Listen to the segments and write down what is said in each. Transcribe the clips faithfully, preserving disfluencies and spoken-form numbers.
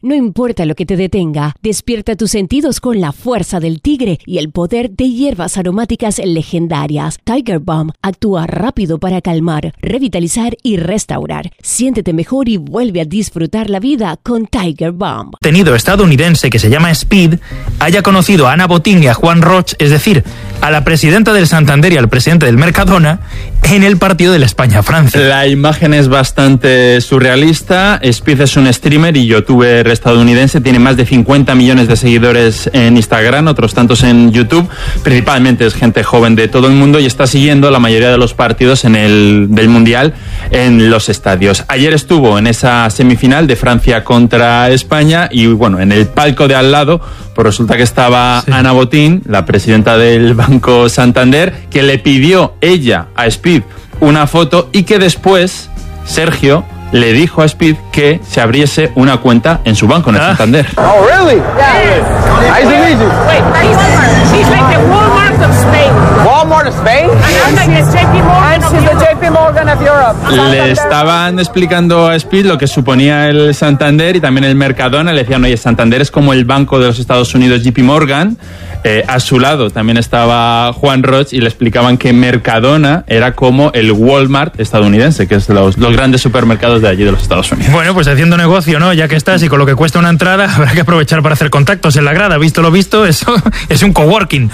No importa lo que te detenga, despierta tus sentidos con la fuerza del tigre y el poder de hierbas aromáticas legendarias. Tiger Balm actúa rápido para calmar, revitalizar y restaurar. Siéntete mejor y vuelve a disfrutar la vida con Tiger Balm. Tenido estadounidense que se llama Speed haya conocido a Ana Botín y a Juan Roig, es decir, a la presidenta del Santander y al presidente del Mercadona, en el partido de la España-Francia. La imagen es bastante surrealista. Speed es un streamer y youtuber estadounidense, tiene más de cincuenta millones de seguidores en Instagram, otros tantos en YouTube, principalmente es gente joven de todo el mundo y está siguiendo la mayoría de los partidos en el, del Mundial en los estadios. Ayer estuvo en esa semifinal de Francia contra España y bueno, en el palco de al lado, pues resulta que estaba sí. Ana Botín, la presidenta del Banco Santander, que le pidió ella a Speed una foto y que después Sergio le dijo a Speed que se abriese una cuenta en su banco, en el ah. Santander. Oh, really? Yes. Nice and easy. Wait, he's, he's like the Walmart of Spain. Walmart of Spain? And I'm like the J P Morgan of Europe. J P Morgan of Europe. Le estaban explicando a Speed lo que suponía el Santander y también el Mercadona. Le decían, oye, Santander es como el banco de los Estados Unidos, J P Morgan. Eh, a su lado también estaba Juan Roig y le explicaban que Mercadona era como el Walmart estadounidense, que es los, los grandes supermercados de allí de los Estados Unidos. Bueno, pues haciendo negocio, ¿no? Ya que estás y con lo que cuesta una entrada, habrá que aprovechar para hacer contactos en la grada. Visto lo visto, eso es un coworking.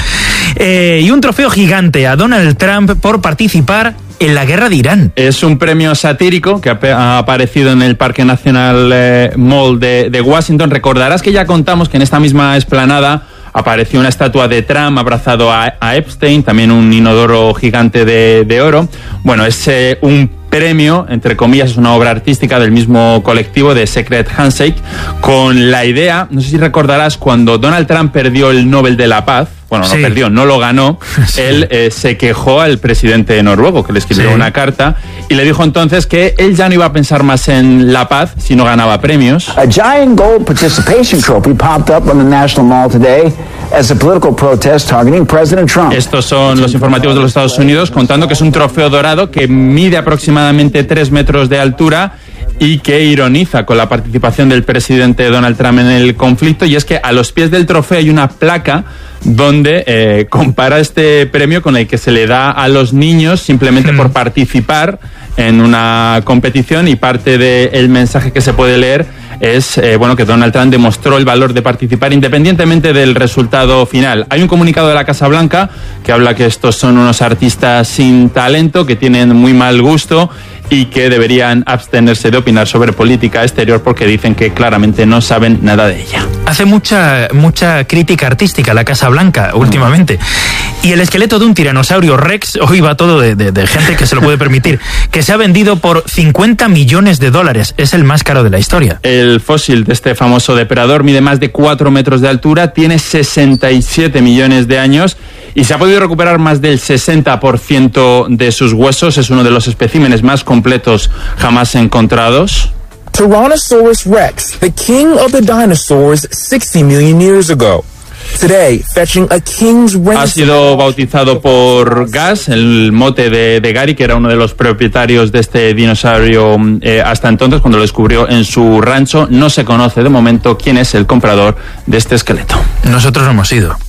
Eh, y un trofeo gigante a Donald Trump por participar en la guerra de Irán. Es un premio satírico que ha aparecido en el Parque Nacional eh, Mall de, de Washington. Recordarás que ya contamos que en esta misma explanada apareció una estatua de Trump abrazado a, a Epstein, también un inodoro gigante de, de oro. Bueno, es eh, un premio, entre comillas, es una obra artística del mismo colectivo de Secret Handshake, con la idea, no sé si recordarás, cuando Donald Trump perdió el Nobel de la Paz, bueno, no sí. perdió, no lo ganó, sí. él eh, se quejó al presidente noruego, que le escribió sí. una carta, y le dijo entonces que él ya no iba a pensar más en la paz si no ganaba premios. A giant gold participation trophy popped up on the National Mall today as a political protest targeting President Trump. Estos son los informativos de los Estados Unidos contando que es un trofeo dorado que mide aproximadamente tres metros de altura y que ironiza con la participación del presidente Donald Trump en el conflicto, y es que a los pies del trofeo hay una placa donde eh, compara este premio con el que se le da a los niños simplemente por participar en una competición, y parte del mensaje que se puede leer es eh, bueno, que Donald Trump demostró el valor de participar independientemente del resultado final. Hay un comunicado de la Casa Blanca que habla que estos son unos artistas sin talento, que tienen muy mal gusto y que deberían abstenerse de opinar sobre política exterior porque dicen que claramente no saben nada de ella. Hace mucha mucha crítica artística la Casa Blanca últimamente. Y el esqueleto de un tiranosaurio Rex, hoy va todo de, de, de gente que se lo puede permitir, que se ha vendido por cincuenta millones de dólares. Es el más caro de la historia. El fósil de este famoso depredador mide más de cuatro metros de altura, tiene sesenta y siete millones de años y se ha podido recuperar más del sesenta por ciento de sus huesos. Es uno de los especímenes más completos jamás encontrados. Tyrannosaurus Rex, the king of the dinosaurs sixty million years ago. Today, fetching a king's ha sido bautizado por Gus, el mote de, de Gary, que era uno de los propietarios de este dinosaurio eh, hasta entonces, cuando lo descubrió en su rancho. No se conoce de momento quién es el comprador de este esqueleto. Nosotros no hemos ido.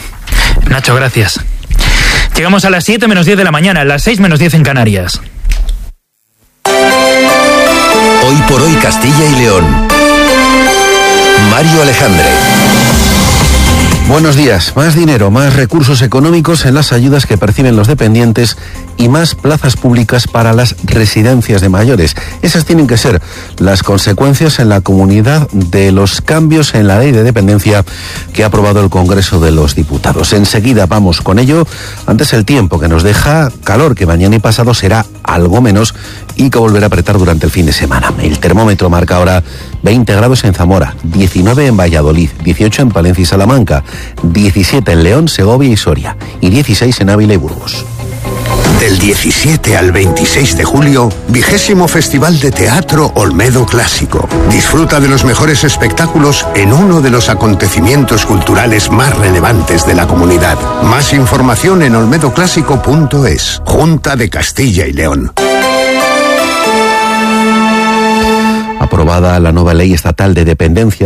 Nacho, gracias. Llegamos a las siete menos diez de la mañana, a las seis menos diez en Canarias. Hoy por hoy Castilla y León. Mario Alejandre. Buenos días. Más dinero, más recursos económicos en las ayudas que perciben los dependientes y más plazas públicas para las residencias de mayores. Esas tienen que ser las consecuencias en la comunidad de los cambios en la ley de dependencia que ha aprobado el Congreso de los Diputados. Enseguida vamos con ello. Antes, el tiempo, que nos deja calor, que mañana y pasado será algo menos y que volverá a apretar durante el fin de semana. El termómetro marca ahora veinte grados en Zamora, diecinueve en Valladolid, dieciocho en Palencia y Salamanca, diecisiete en León, Segovia y Soria y dieciséis en Ávila y Burgos. Del diecisiete al veintiséis de julio, vigésimo Festival de Teatro Olmedo Clásico. Disfruta de los mejores espectáculos en uno de los acontecimientos culturales más relevantes de la comunidad. Más información en olmedo clásico punto es. Junta de Castilla y León. Aprobada la nueva ley estatal de dependencia